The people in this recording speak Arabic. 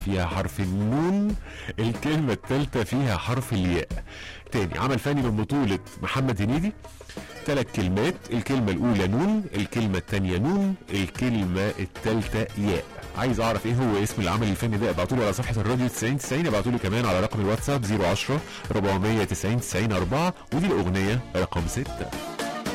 فيها حرف النون، الكلمة الثالثة فيها حرف الياء. تاني، عمل فني من بطولة محمد هنيدي، 3 كلمات، الكلمة الأولى نون، الكلمة الثانية نون، الكلمة الثالثة ياء. عايز أعرف إيه هو اسم العمل الفني ده؟ ابعتوا لي على صفحة الراديو 9090، ابعتوا لي كمان على رقم الواتساب 010 490 90 4، ودي الأغنية رقم 6.